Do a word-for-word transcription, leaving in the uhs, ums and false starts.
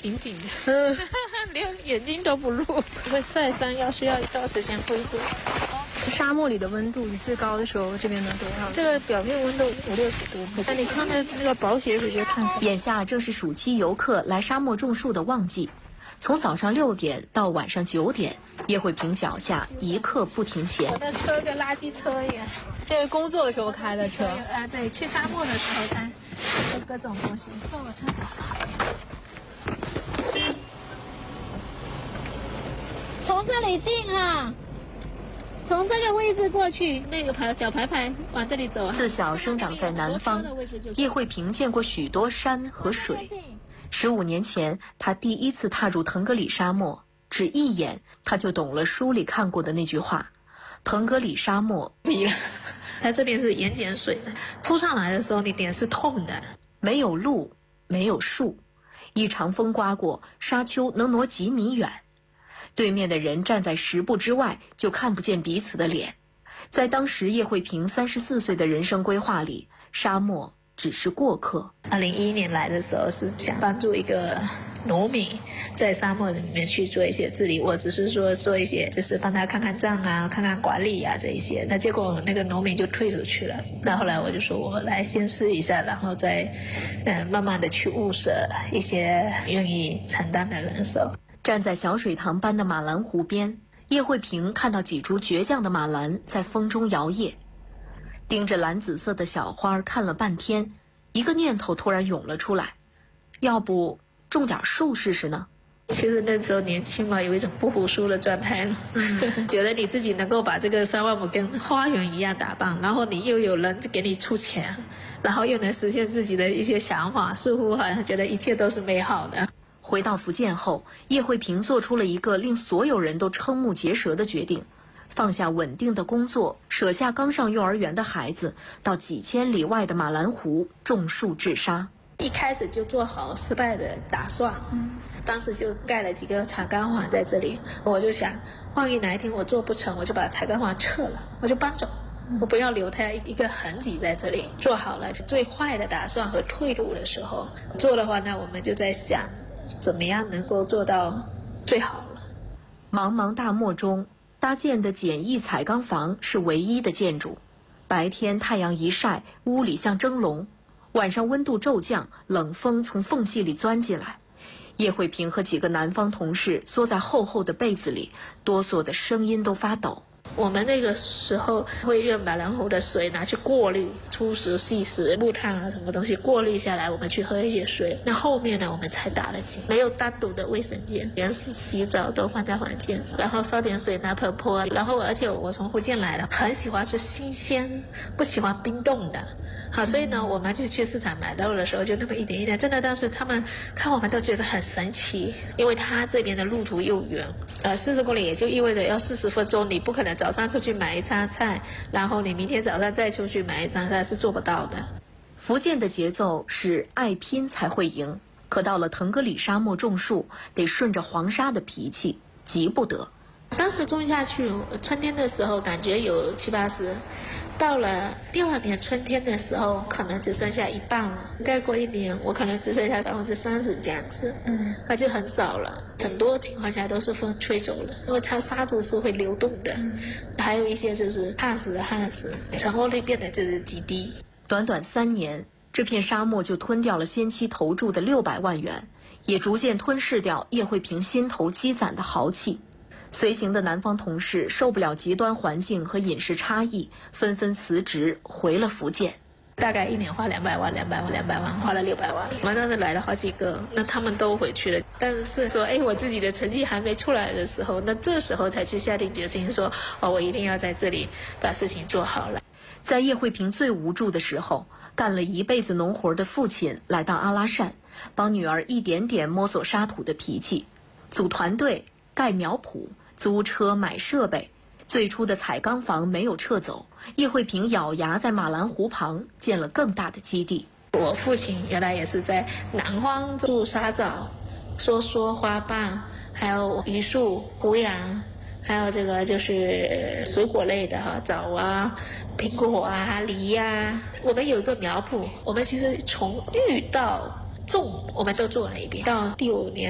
紧紧的，嗯，连眼睛都不露，会晒伤，要需要一段时间恢复。 沙漠里的温度，你最高的时候这边能多少？ 这个表面温度五六十度，那你穿的那个薄鞋子就烫伤。 眼下正是暑期游客来沙漠种树的旺季，从早上六点到晚上九点，叶慧萍脚下一刻不停闲。 我的车跟垃圾车一样， 这是工作的时候开的车啊，对，去沙漠的时候开，各种东西，坐我车上。从这里进啊，从这个位置过去，那个牌小牌牌往这里走啊。 自小生长在南方，叶慧萍见过许多山和水。十五年前，她第一次踏入腾格里沙漠，只一眼，她就懂了书里看过的那句话：腾格里沙漠迷了。它这边是盐碱水，扑上来的时候，你脸是痛的。 没有路，没有树，一场风刮过，沙丘能挪几米远。对面的人站在十步之外，就看不见彼此的脸。在当时叶慧萍三十四岁的人生规划里，沙漠只是过客。 二零一一年来的时候是想帮助一个农民在沙漠里面去做一些治理，我只是说做一些就是帮他看看账啊，看看管理啊这一些。那结果那个农民就退出去了。那后来我就说我来先试一下，然后再呃慢慢的去物色一些愿意承担的人手。 站在小水塘般的马兰湖边，叶慧萍看到几株倔强的马兰在风中摇曳，盯着蓝紫色的小花看了半天，一个念头突然涌了出来，要不种点树试试呢？ 其实那时候年轻嘛，有一种不服输的状态了，嗯、觉得你自己能够把这个三万亩跟花园一样打扮，然后你又有人给你出钱，然后又能实现自己的一些想法，似乎好像觉得一切都是美好的。 回到福建后，叶慧萍做出了一个令所有人都瞠目结舌的决定，放下稳定的工作，舍下刚上幼儿园的孩子，到几千里外的马兰湖种树治沙。 一开始就做好失败的打算，嗯，当时就盖了几个彩钢环在这里，我就想，万一哪一天我做不成，我就把彩钢环撤了，我就搬走，我不要留它一个痕迹在这里。做好了最坏的打算和退路的时候，做的话呢，我们就在想怎么样能够做到最好了。 茫茫大漠中，搭建的简易彩钢房是唯一的建筑。白天太阳一晒，屋里像蒸笼；晚上温度骤降，冷风从缝隙里钻进来。叶慧萍和几个南方同事缩在厚厚的被子里，哆嗦的声音都发抖。 我们那个时候会用马兰湖的水拿去过滤粗石、细石、木炭啊什么东西过滤下来，我们去喝一些水。那后面呢，我们才打了井，没有单独的卫生间，连洗澡都放在房间，然后烧点水拿盆泼。然后而且我从福建来的，很喜欢吃新鲜，不喜欢冰冻的。好，所以呢，我们就去市场买到的时候就那么一点一点，真的当时他们看我们都觉得很神奇，因为他这边的路途又远，呃，四十公里也就意味着要四十分钟，你不可能早上出去买一餐菜，然后你明天早上再出去买一餐菜，是做不到的。 福建的节奏是爱拼才会赢，可到了腾格里沙漠种树，得顺着黄沙的脾气，急不得。 当时种下去，春天的时候感觉有七八十，到了第二年春天的时候，可能只剩下一半了。再过一年，我可能只剩下百分之三十这样子，嗯，那就很少了。很多情况下都是风吹走了，因为它沙子是会流动的，嗯、还有一些就是旱死的旱死，成功率变得就是极低。 短短三年，这片沙漠就吞掉了先期投注的六百万元，也逐渐吞噬掉叶慧萍心头积攒的豪气。随行的南方同事受不了极端环境和饮食差异，纷纷辞职回了福建。 大概一年花两百万，两百万，两百万，花了六百万。我们当时来了好几个，那他们都回去了。但是说，哎，我自己的成绩还没出来的时候，那这时候才去下定决心说，哦，我一定要在这里把事情做好了。 在叶慧萍最无助的时候，干了一辈子农活的父亲来到阿拉善，帮女儿一点点摸索沙土的脾气，组团队，盖苗圃，租车买设备。最初的彩钢房没有撤走，叶慧萍咬牙在马兰湖旁建了更大的基地。 我父亲原来也是在南方种沙枣、梭梭、花瓣，还有榆树、胡杨，还有这个就是水果类的哈，枣啊、苹果啊、梨呀、啊。我们有一个苗圃，我们其实从育到种我们都做了一遍。到第五年